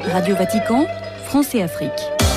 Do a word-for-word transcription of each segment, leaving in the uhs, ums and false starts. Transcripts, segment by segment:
Radio Vatican, France et Afrique.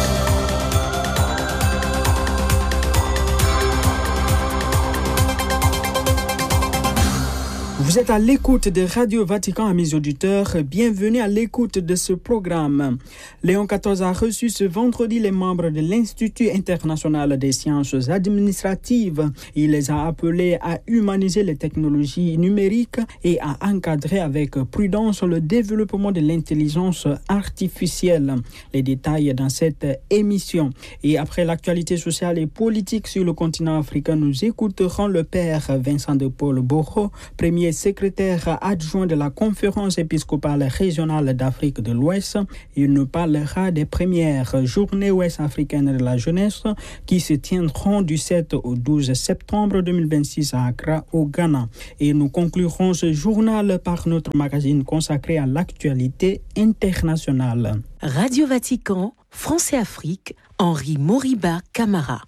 Vous êtes à l'écoute de Radio Vatican, amis auditeurs. Bienvenue à l'écoute de ce programme. Léon quatorze a reçu ce vendredi les membres de l'Institut international des sciences administratives. Il les a appelés à humaniser les technologies numériques et à encadrer avec prudence le développement de l'intelligence artificielle. Les détails dans cette émission. Et après l'actualité sociale et politique sur le continent africain, nous écouterons le père Vincent de Paul Boro, premier secrétaire adjoint de la conférence épiscopale régionale d'Afrique de l'Ouest. Il nous parlera des premières journées ouest-africaines de la jeunesse qui se tiendront du sept au douze septembre deux mille vingt-six à Accra, au Ghana. Et nous conclurons ce journal par notre magazine consacré à l'actualité internationale. Radio Vatican, France et Afrique, Henri Moriba Camara.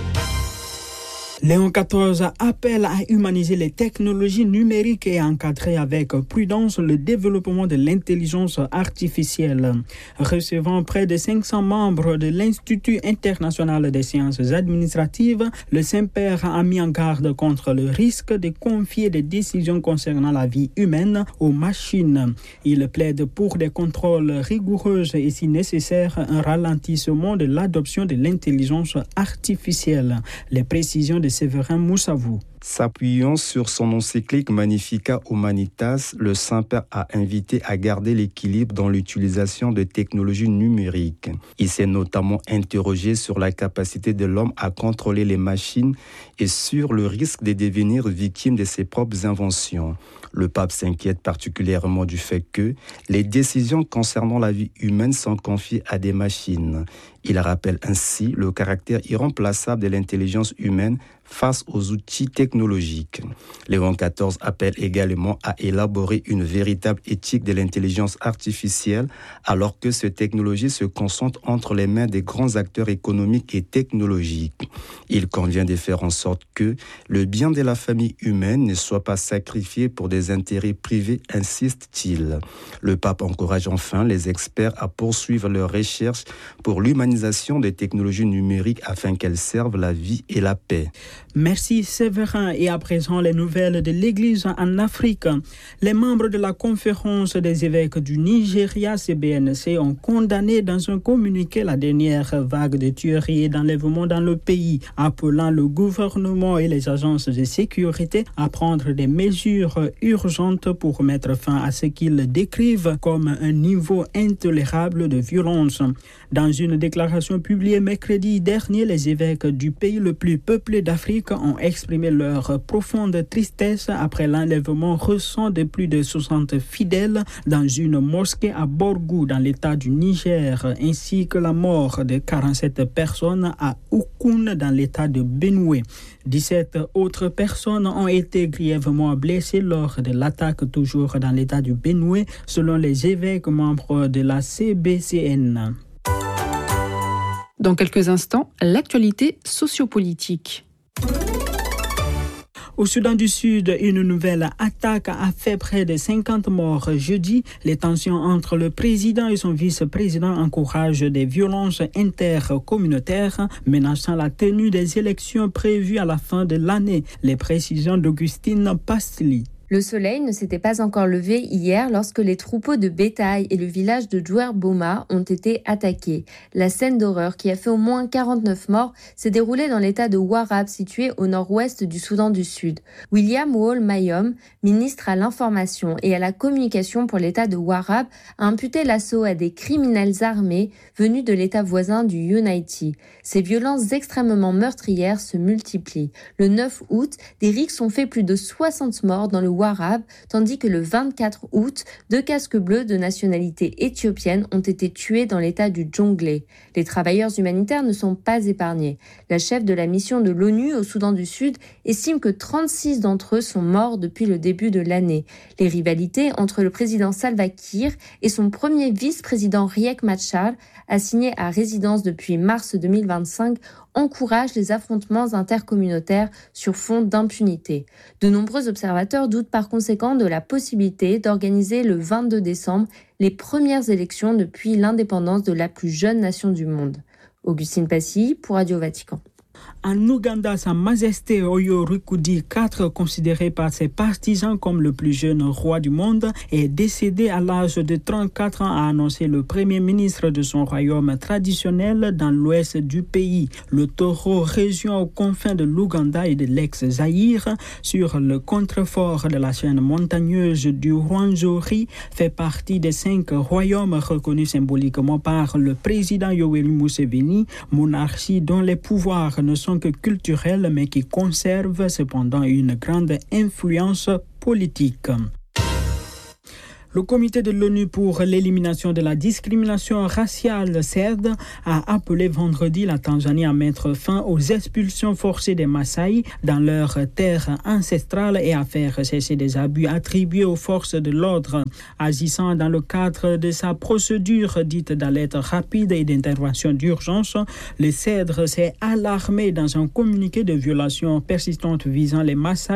Léon quatorze appelle à humaniser les technologies numériques et à encadrer avec prudence le développement de l'intelligence artificielle. Recevant près de cinq cents membres de l'Institut international des sciences administratives, le Saint-Père a mis en garde contre le risque de confier des décisions concernant la vie humaine aux machines. Il plaide pour des contrôles rigoureux et, si nécessaire, un ralentissement de l'adoption de l'intelligence artificielle. Les précisions de Séverin Moussavou. S'appuyant sur son encyclique Magnificat Humanitas, le Saint-Père a invité à garder l'équilibre dans l'utilisation de technologies numériques. Il s'est notamment interrogé sur la capacité de l'homme à contrôler les machines et sur le risque de devenir victime de ses propres inventions. Le pape s'inquiète particulièrement du fait que les décisions concernant la vie humaine sont confiées à des machines. Il rappelle ainsi le caractère irremplaçable de l'intelligence humaine face aux outils technologiques. Léon quatorze appelle également à élaborer une véritable éthique de l'intelligence artificielle alors que ces technologies se concentrent entre les mains des grands acteurs économiques et technologiques. Il convient de faire en sorte que le bien de la famille humaine ne soit pas sacrifié pour des intérêts privés, insiste-t-il. Le pape encourage enfin les experts à poursuivre leurs recherches pour l'humanisation des technologies numériques afin qu'elles servent la vie et la paix. Merci Séverin. Et à présent, les nouvelles de l'Église en Afrique. Les membres de la conférence des évêques du Nigeria, C B N C, ont condamné dans un communiqué la dernière vague de tueries et d'enlèvements dans le pays, appelant le gouvernement et les agences de sécurité à prendre des mesures urgentes pour mettre fin à ce qu'ils décrivent comme un niveau intolérable de violence. Dans une déclaration publiée mercredi dernier, les évêques du pays le plus peuplé d'Afrique ont exprimé leur profonde tristesse après l'enlèvement récent de plus de soixante fidèles dans une mosquée à Borgou dans l'état du Niger, ainsi que la mort de quarante-sept personnes à Oukoun dans l'état de Benoué. dix-sept autres personnes ont été grièvement blessées lors de l'attaque toujours dans l'état du Benoué, selon les évêques membres de la C B C N. Dans quelques instants, l'actualité sociopolitique. Au Soudan du Sud, une nouvelle attaque a fait près de cinquante morts jeudi. Les tensions entre le président et son vice-président encouragent des violences intercommunautaires menaçant la tenue des élections prévues à la fin de l'année. Les précisions d'Augustine Pastli. Le soleil ne s'était pas encore levé hier lorsque les troupeaux de bétail et le village de Djouer-Boma ont été attaqués. La scène d'horreur, qui a fait au moins quarante-neuf morts, s'est déroulée dans l'état de Warab, situé au nord-ouest du Soudan du Sud. William Wall Mayom, ministre à l'information et à la communication pour l'état de Warab, a imputé l'assaut à des criminels armés venus de l'état voisin du Unity. Ces violences extrêmement meurtrières se multiplient. Le neuf août, des rixes ont fait plus de soixante morts dans le Warab, tandis que le vingt-quatre août, deux casques bleus de nationalité éthiopienne ont été tués dans l'état du Djonglé. Les travailleurs humanitaires ne sont pas épargnés. La chef de la mission de l'ONU au Soudan du Sud estime que trente-six d'entre eux sont morts depuis le début de l'année. Les rivalités entre le président Salva Kiir et son premier vice-président Riek Machar, assigné à résidence depuis mars deux mille vingt-cinq, encourage les affrontements intercommunautaires sur fond d'impunité. De nombreux observateurs doutent par conséquent de la possibilité d'organiser le vingt-deux décembre les premières élections depuis l'indépendance de la plus jeune nation du monde. Augustine Passy pour Radio Vatican. En Ouganda, Sa Majesté Oyo Rukudi quatre, considéré par ses partisans comme le plus jeune roi du monde, est décédé à l'âge de trente-quatre ans, a annoncé le premier ministre de son royaume traditionnel dans l'ouest du pays. Le Toro, région aux confins de l'Ouganda et de l'ex-Zaïre, sur le contrefort de la chaîne montagneuse du Rwenzori, fait partie des cinq royaumes reconnus symboliquement par le président Yoweri Museveni, monarchie dont les pouvoirs ne sont que culturels mais qui conservent cependant une grande influence politique. Le comité de l'ONU pour l'élimination de la discrimination raciale, C E D, a appelé vendredi la Tanzanie à mettre fin aux expulsions forcées des Maasai dans leur terre ancestrale et à faire cesser des abus attribués aux forces de l'ordre. Agissant dans le cadre de sa procédure dite d'alerte rapide et d'intervention d'urgence, le C E D s'est alarmé dans un communiqué de violations persistantes visant les Maasai